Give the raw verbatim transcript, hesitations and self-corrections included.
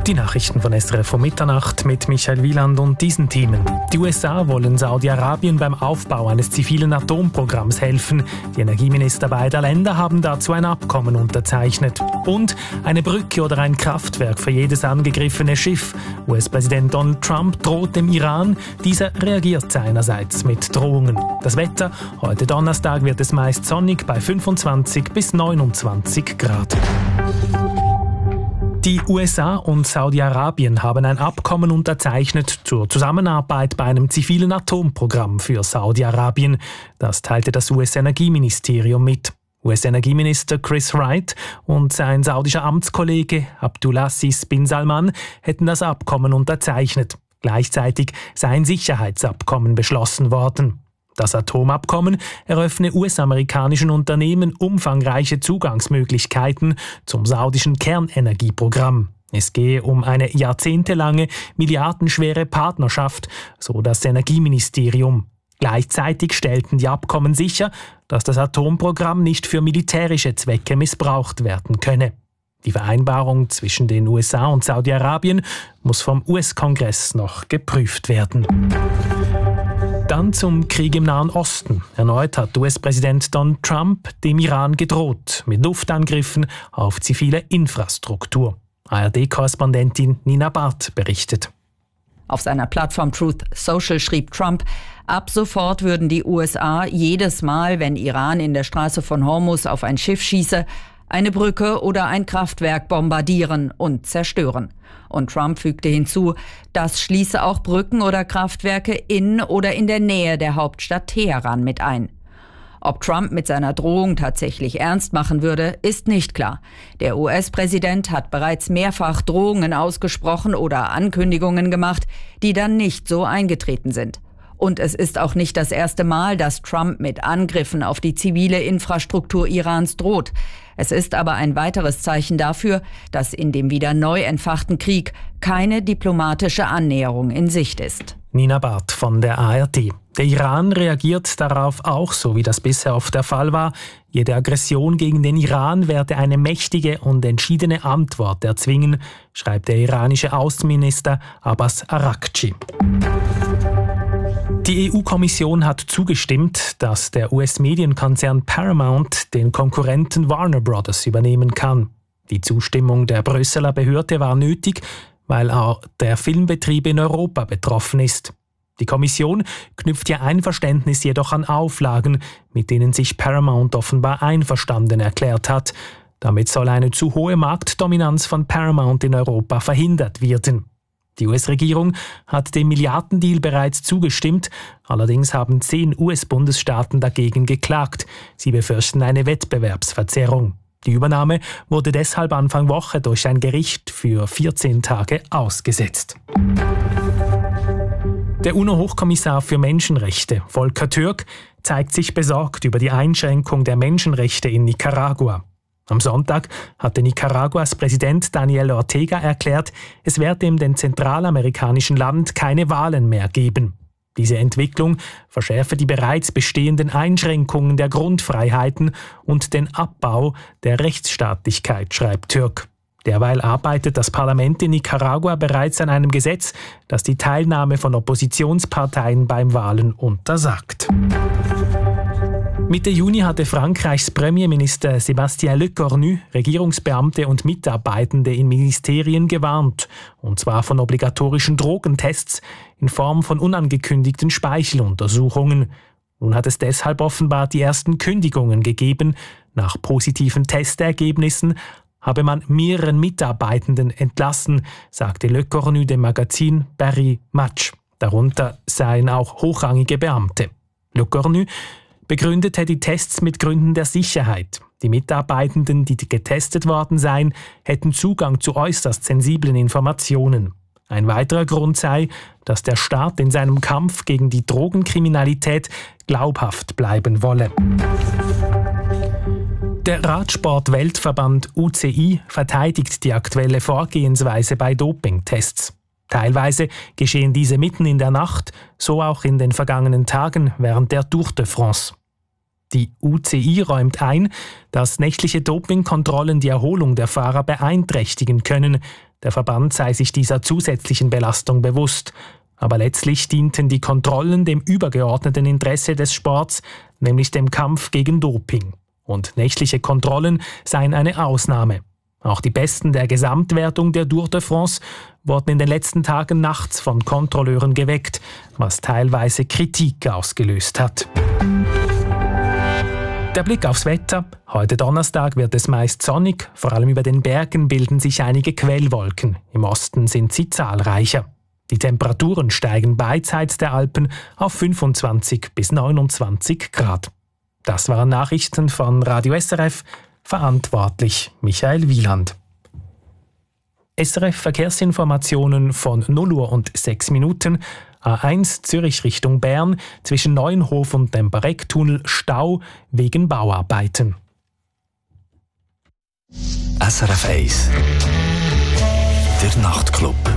Die Nachrichten von S R F um Mitternacht mit Michael Wieland und diesen Themen. Die U S A wollen Saudi-Arabien beim Aufbau eines zivilen Atomprogramms helfen. Die Energieminister beider Länder haben dazu ein Abkommen unterzeichnet. Und eine Brücke oder ein Kraftwerk für jedes angegriffene Schiff. U S-Präsident Donald Trump droht dem Iran. Dieser reagiert seinerseits mit Drohungen. Das Wetter: Heute Donnerstag wird es meist sonnig bei fünfundzwanzig bis neunundzwanzig Grad. Die U S A und Saudi-Arabien haben ein Abkommen unterzeichnet zur Zusammenarbeit bei einem zivilen Atomprogramm für Saudi-Arabien. Das teilte das U S-Energieministerium mit. U S-Energieminister Chris Wright und sein saudischer Amtskollege Abdulaziz bin Salman hätten das Abkommen unterzeichnet. Gleichzeitig sei ein Sicherheitsabkommen beschlossen worden. Das Atomabkommen eröffne U S-amerikanischen Unternehmen umfangreiche Zugangsmöglichkeiten zum saudischen Kernenergieprogramm. Es gehe um eine jahrzehntelange, milliardenschwere Partnerschaft, so das Energieministerium. Gleichzeitig stellten die Abkommen sicher, dass das Atomprogramm nicht für militärische Zwecke missbraucht werden könne. Die Vereinbarung zwischen den U S A und Saudi-Arabien muss vom U S-Kongress noch geprüft werden. Dann zum Krieg im Nahen Osten. Erneut hat U S-Präsident Donald Trump dem Iran gedroht mit Luftangriffen auf zivile Infrastruktur. A R D-Korrespondentin Nina Barth berichtet. Auf seiner Plattform Truth Social schrieb Trump, ab sofort würden die U S A jedes Mal, wenn Iran in der Straße von Hormuz auf ein Schiff schieße, eine Brücke oder ein Kraftwerk bombardieren und zerstören. Und Trump fügte hinzu, das schließe auch Brücken oder Kraftwerke in oder in der Nähe der Hauptstadt Teheran mit ein. Ob Trump mit seiner Drohung tatsächlich ernst machen würde, ist nicht klar. Der U S-Präsident hat bereits mehrfach Drohungen ausgesprochen oder Ankündigungen gemacht, die dann nicht so eingetreten sind. Und es ist auch nicht das erste Mal, dass Trump mit Angriffen auf die zivile Infrastruktur Irans droht. Es ist aber ein weiteres Zeichen dafür, dass in dem wieder neu entfachten Krieg keine diplomatische Annäherung in Sicht ist. Nina Barth von der A R D. Der Iran reagiert darauf auch, so wie das bisher oft der Fall war. Jede Aggression gegen den Iran werde eine mächtige und entschiedene Antwort erzwingen, schreibt der iranische Außenminister Abbas Araghchi. Die E U-Kommission hat zugestimmt, dass der U S-Medienkonzern Paramount den Konkurrenten Warner Brothers übernehmen kann. Die Zustimmung der Brüsseler Behörde war nötig, weil auch der Filmbetrieb in Europa betroffen ist. Die Kommission knüpft ihr Einverständnis jedoch an Auflagen, mit denen sich Paramount offenbar einverstanden erklärt hat. Damit soll eine zu hohe Marktdominanz von Paramount in Europa verhindert werden. Die U S-Regierung hat dem Milliardendeal bereits zugestimmt, allerdings haben zehn U S-Bundesstaaten dagegen geklagt. Sie befürchten eine Wettbewerbsverzerrung. Die Übernahme wurde deshalb Anfang Woche durch ein Gericht für vierzehn Tage ausgesetzt. Der UNO-Hochkommissar für Menschenrechte, Volker Türk, zeigt sich besorgt über die Einschränkung der Menschenrechte in Nicaragua. Am Sonntag hatte Nicaraguas Präsident Daniel Ortega erklärt, es werde in dem zentralamerikanischen Land keine Wahlen mehr geben. Diese Entwicklung verschärfe die bereits bestehenden Einschränkungen der Grundfreiheiten und den Abbau der Rechtsstaatlichkeit, schreibt Türk. Derweil arbeitet das Parlament in Nicaragua bereits an einem Gesetz, das die Teilnahme von Oppositionsparteien beim Wahlen untersagt. Mitte Juni hatte Frankreichs Premierminister Sébastien Lecornu Regierungsbeamte und Mitarbeitende in Ministerien gewarnt, und zwar von obligatorischen Drogentests in Form von unangekündigten Speicheluntersuchungen. Nun hat es deshalb offenbar die ersten Kündigungen gegeben. Nach positiven Testergebnissen habe man mehreren Mitarbeitenden entlassen, sagte Lecornu dem Magazin Paris Match. Darunter seien auch hochrangige Beamte. Lecornu begründete die Tests mit Gründen der Sicherheit. Die Mitarbeitenden, die getestet worden seien, hätten Zugang zu äußerst sensiblen Informationen. Ein weiterer Grund sei, dass der Staat in seinem Kampf gegen die Drogenkriminalität glaubhaft bleiben wolle. Der Radsport-Weltverband U C I verteidigt die aktuelle Vorgehensweise bei Dopingtests. Teilweise geschehen diese mitten in der Nacht, so auch in den vergangenen Tagen während der Tour de France. Die U C I räumt ein, dass nächtliche Dopingkontrollen die Erholung der Fahrer beeinträchtigen können. der Verband sei sich dieser zusätzlichen Belastung bewusst. Aber letztlich dienten die Kontrollen dem übergeordneten Interesse des Sports, nämlich dem Kampf gegen Doping. Und nächtliche Kontrollen seien eine Ausnahme. Auch die Besten der Gesamtwertung der Tour de France wurden in den letzten Tagen nachts von Kontrolleuren geweckt, was teilweise Kritik ausgelöst hat. Der Blick aufs Wetter. Heute Donnerstag wird es meist sonnig, vor allem über den Bergen bilden sich einige Quellwolken. Im Osten sind sie zahlreicher. Die Temperaturen steigen beidseits der Alpen auf fünfundzwanzig bis neunundzwanzig Grad. Das waren Nachrichten von Radio S R F, verantwortlich Michael Wieland. S R F Verkehrsinformationen von null Uhr und sechs Minuten. A eins Zürich Richtung Bern, zwischen Neuenhof und dem Barecktunnel Stau wegen Bauarbeiten. S R F eins, der Nachtclub.